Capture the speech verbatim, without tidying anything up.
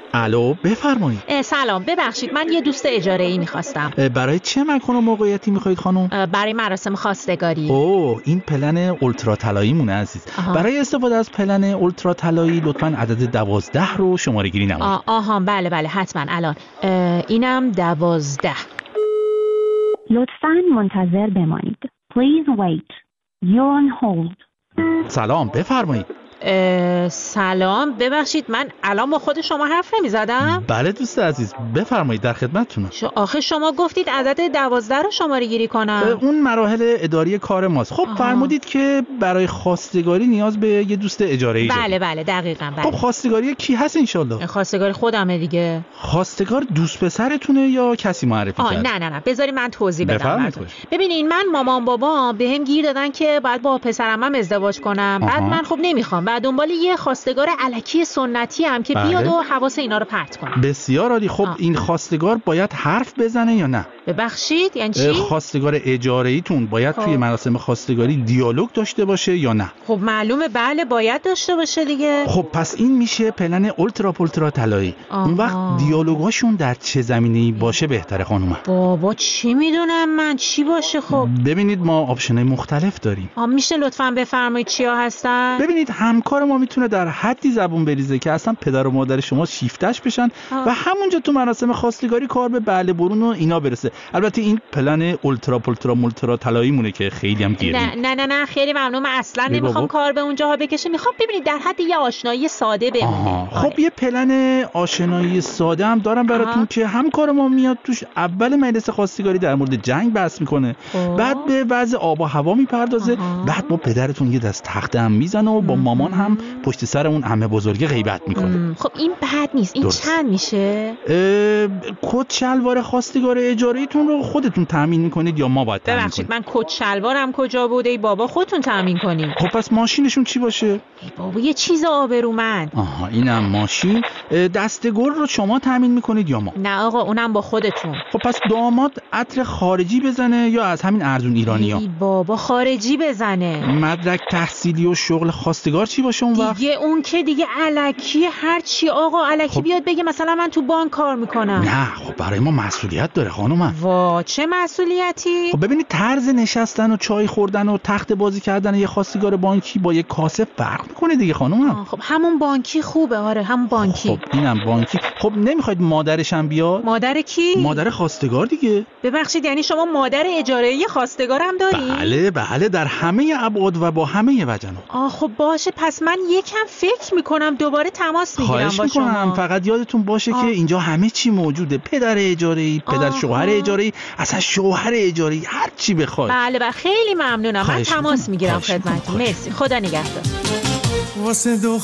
الو بفرمایید. سلام، ببخشید من یه دوست اجاره‌ای می‌خواستم. برای چه مکان و موقعیتی می‌خواید خانم؟ برای مراسم خواستگاری. اوه این پلن اولترا طلایی مونه عزیز. آها. برای استفاده از پلن اولترا طلایی لطفاً عدد دوازده رو شماره گیری نمایید. آه آها بله بله حتما الان اینم دوازده. لطفاً منتظر بمانید. Please wait. You're on hold. سلام بفرمایید. سلام، ببخشید من الان با خود شما حرف نمی‌زدم؟ بله دوست عزیز بفرمایید در خدمتتونم. شو آخه شما گفتید عدد دوازده رو شماره گیری کنم. اون مراحل اداری کار ماست. خب فرمودید که برای خواستگاری نیاز به یه دوست اجاره‌ای دارید. بله بله دقیقاً بله. خب خواستگاری کی هست ان شاءالله؟ خواستگاری خودمه دیگه. خواستگار دوست پسرتونه یا کسی معرفی کرد؟ نه نه نه بذاری من توضیح بدم براتون. ببینین من مامان بابام بهم گیر دادن که باید با پسرم ازدواج کنم. آها. بعد من خب نمیخوام. بعد دنبال یه خواستگار الکی سنتی هم که بله. بیاد و حواس اینا رو پرت کنه. بسیار عالی. خب آه. این خواستگار باید حرف بزنه یا نه؟ ببخشید یعنی چی؟ خواستگار اجاره‌ایتون باید خب. توی مراسم خواستگاری دیالوگ داشته باشه یا نه؟ خب معلومه بله باید داشته باشه دیگه. خب پس این میشه پلن اولترا پولترا طلایی. اون وقت دیالوگاشون در چه زمینه‌ای باشه بهتره خانوم؟ بابا چی میدونم من چی باشه. خب ببینید ما آپشن‌های مختلف داریم. آ میشه لطفاً بفرمایید چیا هستن؟ ببینید همکار ما میتونه در حدی زبون بریزه که اصلا پدر و مادر شما شیفتش بشن آه. و همونجا تو مراسم خواستگاری کار به بله برون و اینا برسه. البته این پلن اولترا پولترا مولترا طلایی مونه که خیلی هم گیریم. نه نه نه نه خیلی ممنون، من اصلا بی نمیخوام بابا. کار به اونجاها بکشه. میخوام ببینید در حد یه آشنایی ساده بمونه. خب یه پلن آشنایی ساده هم دارم براتون آها. که همکار ما میاد توش اول مجلس خواستگاری در مورد جنگ بحث میکنه، خب. بعد به وضع آب و هوا میپردازه، آها. بعد با پدرتون یه دست تخته هم میزنه و با مامان هم پشت سر اون عمه بزرگه غیبت میکنه. خب این بد نیست. این درست. چند میشه؟ کت شلوار خواستگار اجاره‌ایتون رو خودتون تامین میکنید یا ما باید تامین ببخشید کنیم؟ من کت شلوارم کجا بوده ای بابا، خودتون تامین کنید. خب پس ماشینشون چی باشه؟ ای بابا یه چیز آبرومند. آها اینم ماشین. دستگل رو شما تامین میکنید یا ما؟ نه آقا اونم با خودتون. خب پس داماد عطر خارجی بزنه یا از همین ارزون ایرانی‌ها؟ ای بابا خارجی بزنه. مدرک تحصیلی و شغل خواستگار چی باشه اون وقت؟ دیگه اون که دیگه الکی هر چی آقا الکی خب. بیاد بگه مثلا من تو بانک کار میکنم. نه خب برای ما مسئولیت داره خانومم. وا چه مسئولیتی؟ خب ببینید طرز نشستن و چای خوردن و تخت بازی کردن یه خواستگار بانکی با یه کاسه فرق میکنه دیگه خانومم. آه، خب همون بانکی خوبه. آره همون بانکی. خب اینم بانکی. خب نمیخواید مادرش هم بیاد؟ مادر کی؟ مادر خواستگار دیگه. ببخشید یعنی شما مادر اجاره‌ای خواستگارم داری؟ بله بله در همه ابعاد و با همه وجنات. آه خب باشه پس من یکم فکر میکنم دوباره تماس میگیرم خواهش با میکنم شما. فقط یادتون باشه آه. که اینجا همه چی موجوده. پدر اجاره‌ای، پدر آه. شوهر اجاره‌ای، اصلا شوهر اجاره‌ای، هر چی بخواد. بله بله خیلی ممنونم. من خواهش تماس می‌کنم. میگیرم خواهش می‌کنم. خدمتتون. مرسی خدا نگهدار.